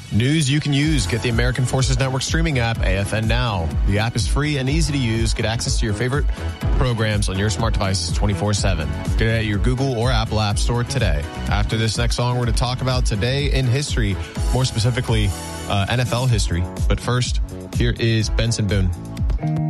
News you can use. Get the American Forces Network streaming app, AFN Now. The app is free and easy to use. Get access to your favorite programs on your smart devices 24/7. Get it at your Google or Apple App Store today. After this next song, we're going to talk about today in history, more specifically NFL history. But first, here is Benson Boone.